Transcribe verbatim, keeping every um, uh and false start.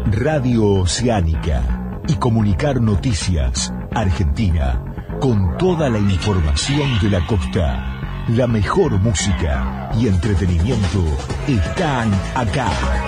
Radio Oceánica y comunicar noticias Argentina con toda la información de la costa. La mejor música y entretenimiento están acá.